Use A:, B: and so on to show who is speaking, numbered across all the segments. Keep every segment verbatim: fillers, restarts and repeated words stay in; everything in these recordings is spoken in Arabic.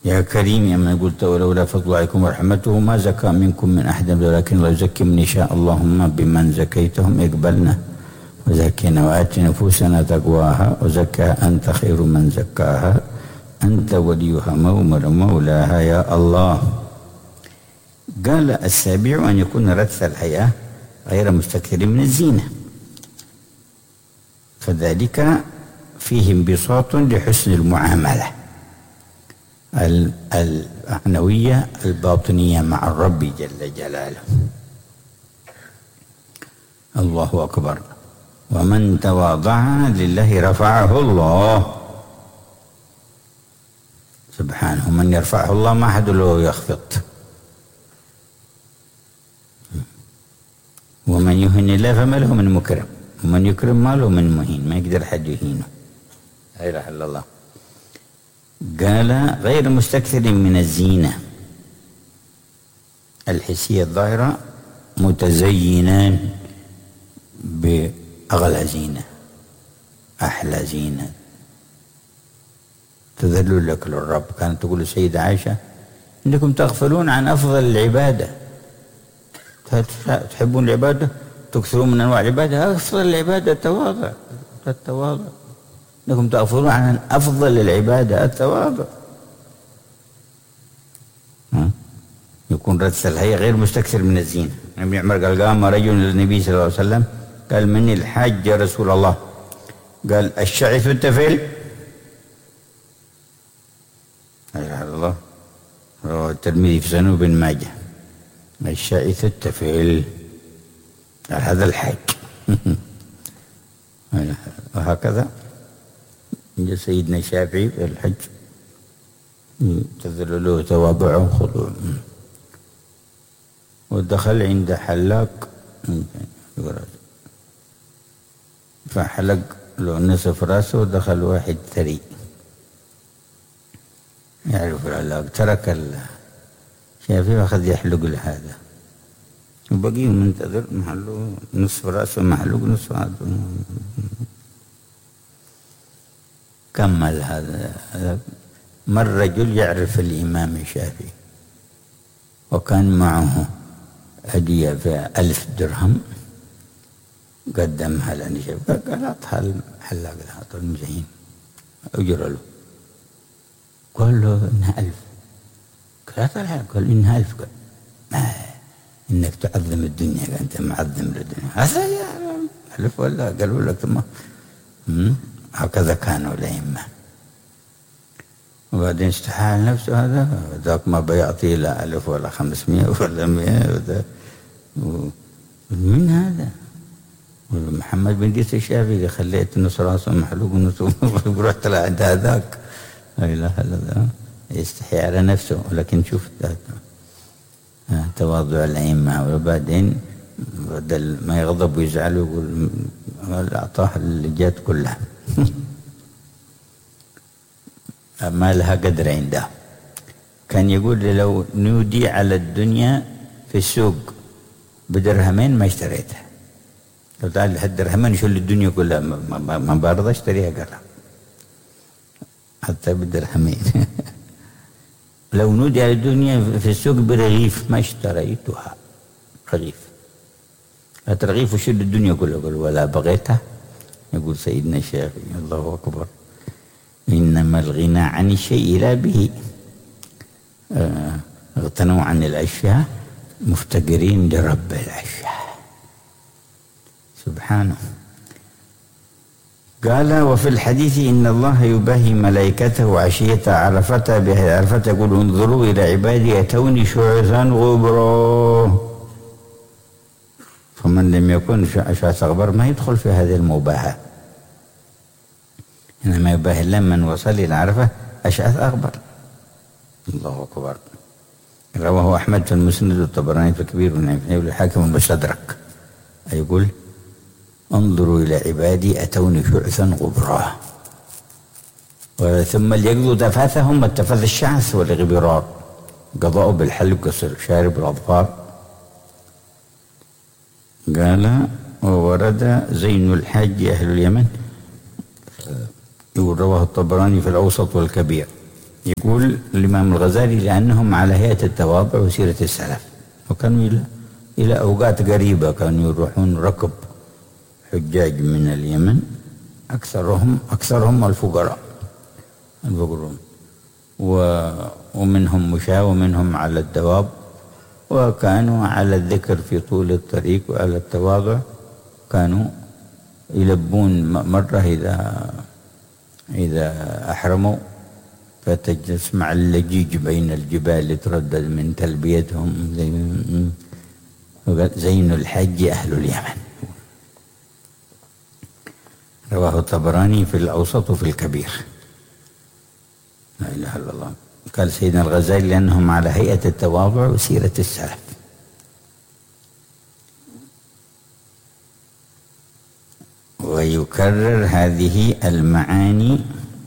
A: يا كريم يا من قلت ولولا فضل الله عليكم ورحمته ما زكى منكم من أحد ولكن الله يزكي من يشاء. اللهم بمن زكيتهم اقبلنا وزكينا وآت نفوسنا تقواها وزكها أنت خير من زكاها أنت وليها مولاها يا الله. قال السابع أن يكون رث الحياة غير مستكثر من الزينة، فذلك فيه انبساط لحسن المعاملة المعنوية الباطنية مع الرب جل جلاله. الله أكبر. ومن تواضع لله رفعه الله سبحانه. من يرفعه الله ما حد له يخفض. ومن يهن الله فما له من مكرم ومن يكرم ما له من مهين، ما يقدر حد يهينه. لا إله إلا الله. قال غير مستكثر من الزينة الحسية الظاهرة، متزينان بأغلى زينة أحلى زينة تذلل لك للرب. كانت تقول السيدة عائشة إنكم تغفلون عن أفضل العبادة، تحبون العبادة تكثرون من أنواع العبادة، أفضل العبادة التواضع التواضع إنكم تغفلون عن أفضل العبادة التواضع. يكون رث الحياة غير مستكثر من الزينة. ابن عمر قال قام رجل للنبي صلى الله عليه وسلم قال مني الحج يا رسول الله؟ قال الشعث التفل. لا إله إلا الله. رواه الترمذي في سنن بن ماجه. الشعث التفل هذا الحج. وهكذا سيدنا الشافعي في الحج تذلله تواضعه خضوع. ودخل عند حلاق فحلق له نصف راسه ودخل واحد ثري يعرف الحلاق، ترك الشافعي واخذ يحلق له هذا وبقي منتظر محله نصف راسه محلوق نصف راسه. كمل هذا. مر رجل يعرف الإمام الشافعي وكان معه هدية في ألف درهم قدمها للشافعي قال أعطها الحلاق أعطها المزين أجر له. قال له إنها ألف. قال أعطها قال إنها ألف. قال ما إنك تعظم الدنيا أنت معظم للدنيا هذا يا ألف ولا؟ قالوا لك ثم هكذا كانوا الأئمة. وبعدين استحال نفسه هذا ذاك ما بيعطي لا ألف ولا خمسمائة ولا مئة. من هذا؟ محمد بن ديس الشافعي خليت نص راسه محلوق ونص رحت له عند هذاك. لا إله إلا الله. يستحي على نفسه. ولكن شوف تواضع الأئمة. وبعدين بدل ما يغضب ويزعل ويقول أعطاه اللي جات كلها. ما لها قدر عنده. كان يقول لو نودي على الدنيا في السوق بدرهمين ما اشتريتها. لو تعال هالدرهمين شو الدنيا كلها ما, ما, ما برضى اشتريها قرا حتى بالدرهمين. لو نودي على الدنيا في السوق برغيف ما اشتريتها. رغيف الرغيف وشد الدنيا كلها. قال ولا بغيتها. يقول سيدنا الشافعي الله أكبر إنما الغنى عن الشيء لا به. اه اغتنوا عن الأشياء مفتقرين لرب الأشياء سبحانه. قال وفي الحديث إن الله يباهي ملائكته عشية عرفة بعرفة يقول انظروا إلى عبادي أتوني شعثا غبرا. فمن لم يكن شعث غبر ما يدخل في هذه المباهاة. إنما يباهي الله من وصل إلى عرفة أشعث أغبر. الله أكبر. رواه أحمد في المسند والطبراني في الكبير والحاكم المستدرك. يقول انظروا إلى عبادي أتوني شعثا غبرا. ثم ليقضوا تفاثهم والتفاث الشعث والغبرار قضاء بالحلق شارب الأظفار. قال وورد زين الحاج أهل اليمن يقول رواه الطبراني في الأوسط والكبير يقول الإمام الغزالي لأنهم على هيئة التواضع وسيرة السلف، وكانوا إلى إلى أوقات قريبة كانوا يروحون ركب حجاج من اليمن، أكثرهم أكثرهم الفقراء الفقراء ومنهم مشاة ومنهم على الدواب، وكانوا على الذكر في طول الطريق وعلى التواضع. كانوا يلبون مرة إذا إذا أحرموا فتسمع اللجيج بين الجبال يتردد من تلبيتهم، زين الحج أهل اليمن. رواه الطبراني في الأوسط وفي الكبير. لا إله إلا الله. قال سيدنا الغزالي لأنهم على هيئة التواضع وسيرة السلف. ويكرر هذه المعاني،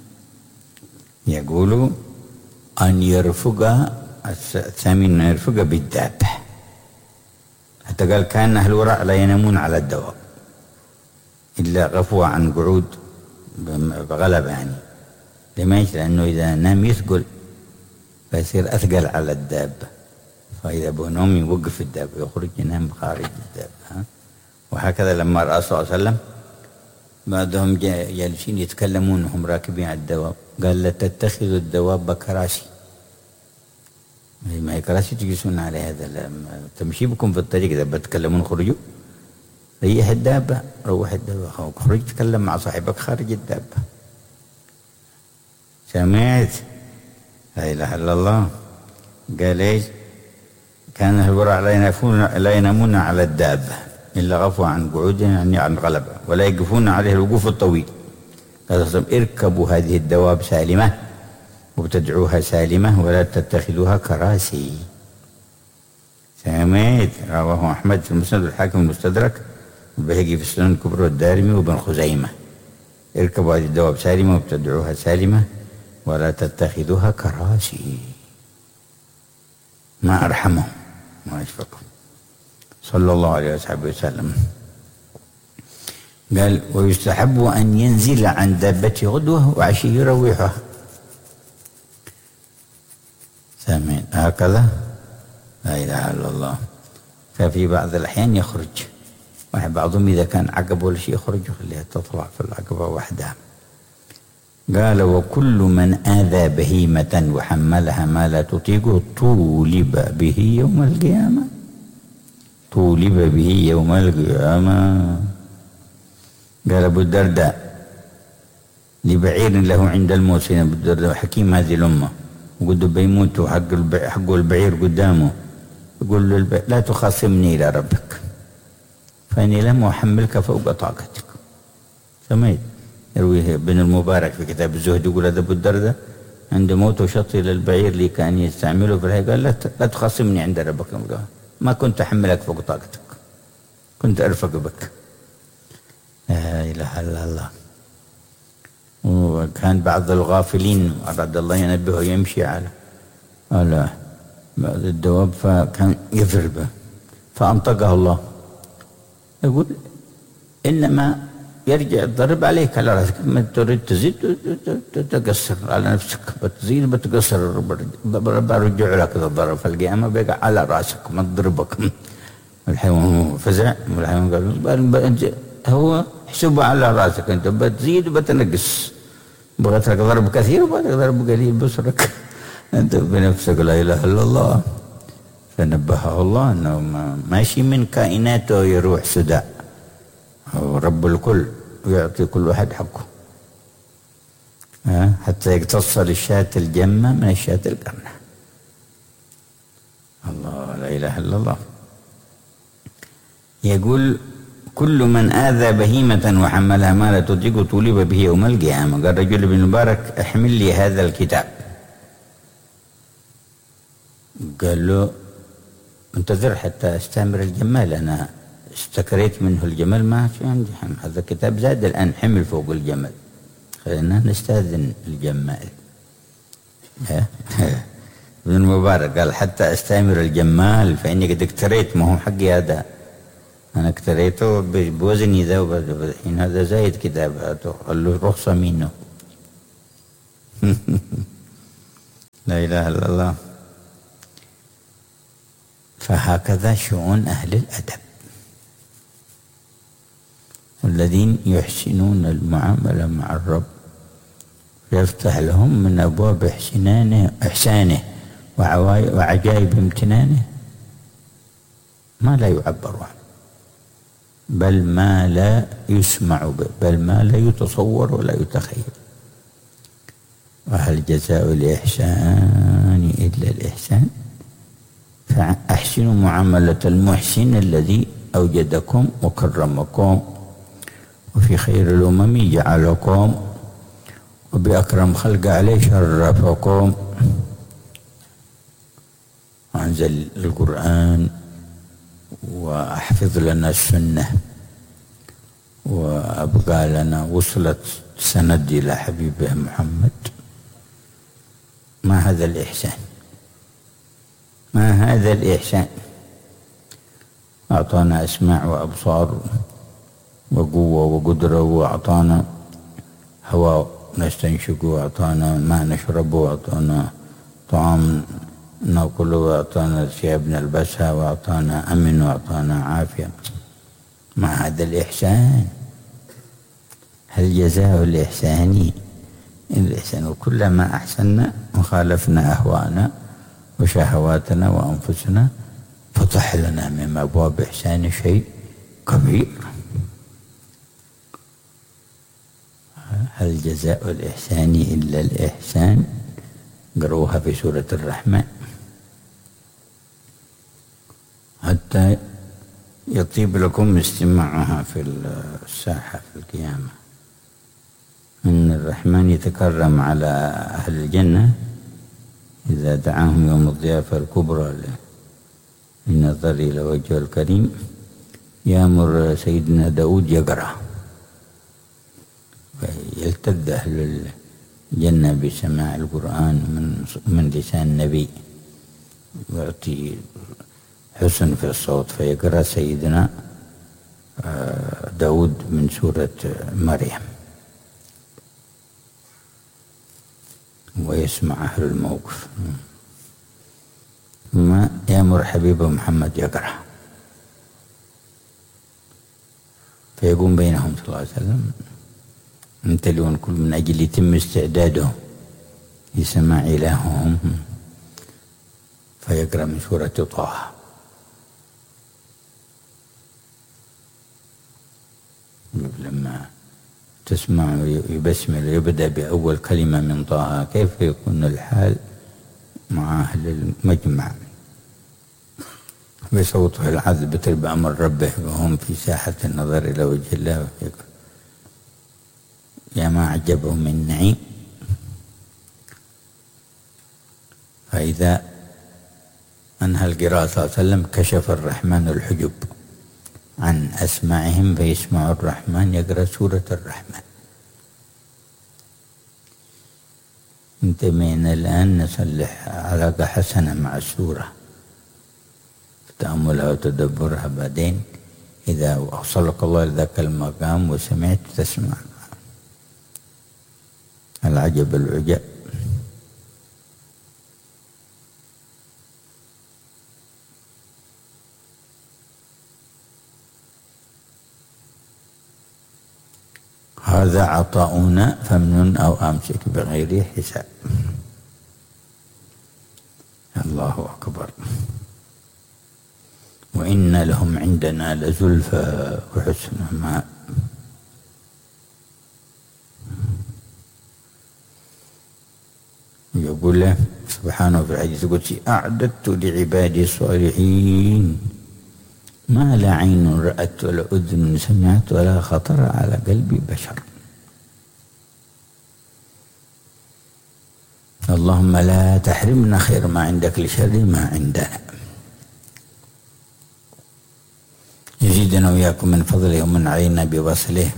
A: يقول أن يرفق الثامن أن يرفق بالدابة، حتى قال كان أهل الورع لا ينامون على الدواب إلا غفوة عن قعود بغلبة، يعني لماذا؟ لأنه إذا نام يثقل فيصير أثقل على الدابة، فإذا بنوم يوقف الدابة يخرج ينام خارج الدابة. وهكذا لما رأى صلى الله عليه وسلم بعضهم جالسين يتكلمون وهم راكبين على الدواب، قال لا تتخذوا الدواب كراسي، ما هي كراسي تجلسون عليها، هذا تمشي بكم في الطريق إذا بتكلمون خرجوا، ريح الدابة روح الدابة، خرج تكلم مع صاحبك خارج الدابة. سمعت؟ لا إله إلا الله. قال إيش؟ كان الورع لا ينامون على الدابة إلا غفوا عن قعودهم، يعني عن غلبة، ولا يقفون عليه الوقوف الطويل. قال اركبوا هذه الدواب سالمة وابتدعوها سالمة ولا تتخذوها كراسي. سمعت؟ رواه أحمد في المسند والحاكم المستدرك والبيهقي في السنن الكبرى والدارمي وابن خزيمة. اركبوا هذه الدواب سالمة وابتدعوها سالمة ولا تتخذوها كراسي. ما أرحمهم ما أشفقهم صلى الله عليه وصحبه وسلم. قال ويستحب أن ينزل عن دابته غدوة وعشي يروحها. سامين هكذا؟ لا إله إلا الله. ففي بعض الأحيان يخرج واحد، بعضهم إذا كان عقب ولا شيء يخرج يخليها تطلع في العقبة وحدها. قال وكل من آذى بهيمة وحملها ما لا تطيقه طولب به يوم القيامة. طولب به يوم القيامة. قال أبو الدرداء لبعير له عند الموت، سيدنا أبو الدرداء حكيم هذه الأمة، وقد بيموت حق البعير حقه البعير قدامه، يقول له البعير لا تخاصمني إلى ربك فإني لم أحملك فوق طاقتك. سمعت؟ يرويه ابن المبارك في كتاب الزهد، يقول هذا أبو الدرداء عند موته شطي للبعير لي كان يستعمله في الحياة، قال لا لا تخاصمني عند ربك، ما كنت أحملك فوق طاقتك، كنت أرفق بك. لا إله إلا الله. وكان بعض الغافلين أراد الله ينبهه يمشي على على بعض الدواب فكان يضربه فأنطقه الله، يقول إنما يرجع الضرب عليك على رأسك، ما تريد تزيد تقصر على نفسك، بتزيد بتقصر برجع لك الضرب في القيامة بيقع على رأسك ما تضربك. الحيوان فزع، والحيوان قال هو حسبه على رأسك، أنت بتزيد وبتنقص، بغيت لك ضرب كثير وبغيت ضرب قليل بصرك أنت بنفسك. لا إله إلا الله. فنبهه الله أنه ماشي من كائناته يروح سدى، هو رب الكل ويعطي كل واحد حقه، حتى يقتص للشاة الجمة من الشاة القرنة. الله لا إله إلا الله. يقول كل من آذى بهيمة وحملها ما لا تطيق طولب به يوم القيامة. قال رجل ابن مبارك احمل لي هذا الكتاب، قال له انتظر حتى استعمر الجمال، أنا استكريت منه الجمل ما في عندي حمل، هذا الكتاب زاد الآن حمل فوق الجمل، خلينا نستأذن الجمال. ابن المبارك قال حتى استعمر الجمال فإني قد اكتريت، ما هو حقي هذا، أنا اكتريته بوزني ذا وبالحين هذا زايد كتاب، قال له رخصة منه. لا إله إلا الله. فهكذا شؤون أهل الأدب الذين يحسنون المعاملة مع الرب، يفتح لهم من أبواب إحسانه إحسانه وعجائب امتنانه ما لا يعبر عنه، بل ما لا يسمع به، بل ما لا يتصور ولا يتخيل. وهل جزاء الإحسان إلا الإحسان؟ فأحسنوا معاملة المحسن الذي أوجدكم وكرمكم وفي خير الأمم جعلكم وبأكرم خلق عليه شرفكم، وأنزل القرآن وأحفظ لنا السنة وأبقى لنا وصلت سند إلى حبيبه محمد. ما هذا الإحسان؟ ما هذا الإحسان؟ أعطانا أسماع وأبصار وقوة وقدرة، وأعطانا هواء نستنشق، وأعطانا ماء نشرب، وأعطانا طعام نأكله، وأعطانا ثياب نلبسها، وأعطانا أمن، وأعطانا عافية. ما هذا الإحسان؟ هل جزاء الإحسان الإحسان؟ وكلما أحسننا وخالفنا أهواءنا وشهواتنا وأنفسنا فتح لنا من أبواب إحسان شيء كبير. هل جزاء الإحسان إلا الإحسان؟ قروها في سورة الرحمن حتى يطيب لكم استماعها في الساحة في القيامة. إن الرحمن يتكرم على أهل الجنة إذا دعاهم يوم الضيافة الكبرى للنظر إلى وجهه الكريم، يأمر سيدنا داود يقرأ، فيلتذ أهل الجنة بسماع القرآن من من لسان النبي، يعطي حسن في الصوت، فيقرأ سيدنا داود من سورة مريم ويسمع أهل الموقف، ثم يأمر حبيبه محمد يقرأ، فيقوم بينهم صلى الله عليه وسلم يمتلئون كل من أجل يتم استعدادهم لسماع إلههم، فيقرأ من سورة طه. لما تسمع يبسمل يبدأ بأول كلمة من طه، كيف يكون الحال مع أهل المجمع بصوته العذب بأمر ربه وهم في ساحة النظر إلى وجه الله، يا ما عجبهم من نعيم. فإذا أنهى القراءة صلى الله عليه وسلم كشف الرحمن الحجب عن أسماعهم فيسمع الرحمن يقرأ سورة الرحمن. انتبهنا الآن نصلح علاقة حسنة مع السورة، تأملها وتدبرها، بعدين إذا وصلك الله لذاك المقام وسمعت تسمع العجب العجاب. هذا عطاؤنا فمنن أو أمسك بغير حساب. الله أكبر. وإن لهم عندنا لزلفى وحسن مآب. يقول له سبحانه في الحديث القدسي: أعددت لعبادي الصالحين ما لا عين رأت ولا أذن سمعت ولا خطر على قلب بشر. اللهم لا تحرمنا خير ما عندك لشر ما عندنا. يزيدنا وإياكم من فضله ومن علينا بوصله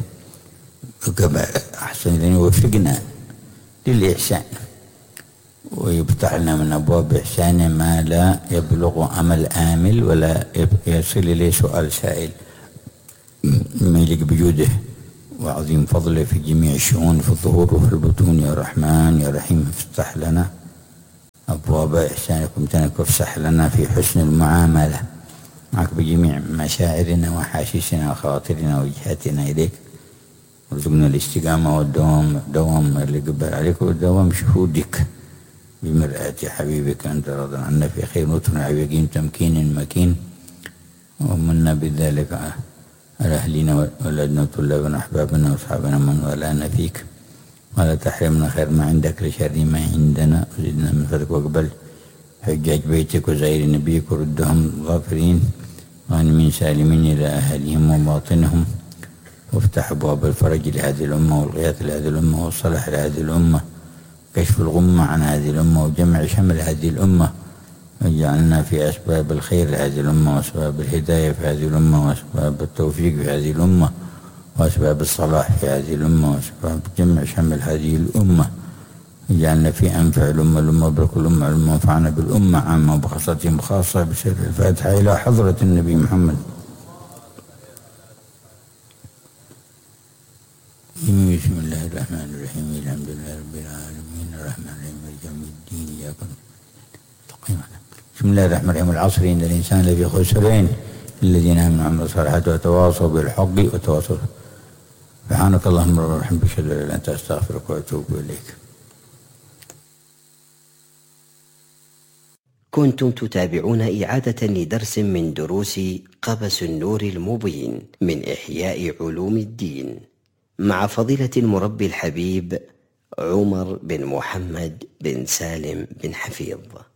A: أحسن يوفقنا للإحسان ويفتح لنا من أبواب إحسانه ما لا يبلغ أمل آمل ولا يصل إليه سؤال سائل، ما يليق بجوده وعظيم فضله في جميع الشؤون في الظهور وفي البطون. يا رحمن يا رحيم افتح لنا أبواب إحسانك وامتنانك، وافسح لنا في حسن المعاملة معك بجميع مشاعرنا وحاشيسنا وخواطرنا ووجهاتنا إليك، وارزقنا الاستقامة والدوام دوام اللي قبل عليك، ودوام شهودك بمرآة حبيبك أنت راض عنا في خير، وترنا يقين تمكين مكين، ومنا بذلك على أهلنا وأولادنا وطلابنا وأحبابنا وأصحابنا من ولانا فيك، ولا تحرمنا خير ما عندك لشر ما عندنا، وزدنا من فضلك، واقبل حجاج بيتك وزائر نبيك وردهم ظافرين غانمين سالمين إلى أهلهم وباطنهم، وافتح أبواب الفرج لهذه الأمة والغياث لهذه الأمة والصلاح لهذه الأمة، كشف الغمة عن هذه الأمة وجمع شمل هذه الأمة، واجعلنا في أسباب الخير لهذه الأمة وأسباب الهداية في هذه الأمة وأسباب التوفيق في هذه الأمة وأسباب الصلاح في هذه الأمة وأسباب جمع شمل هذه الأمة، واجعلنا في أنفع الأمة الأمة وبرك الأمة الأمة، وانفعنا بالأمة عامة وبخاصتهم خاصة، بسر الفاتحة إلى حضرة النبي محمد. بسم الله الرحمن الرحيم، الحمد لله رب العالمين، الرحمن الرحيم مالك يوم الدين، إياك نستعين. بسم الله الرحمن الرحيم، العصر إن الإنسان لفي خسرين الذين آمنوا وعملوا الصالحات وتواصوا بالحق وتواصوا. سبحانك اللهم ربنا وبحمدك، أشهد أن لا إله إلا أنت، أستغفرك وأتوب إليك.
B: كنتم تتابعون إعادة لدرس من دروس قبس النور المبين من إحياء علوم الدين مع فضيلة المربي الحبيب عمر بن محمد بن سالم بن حفيظ.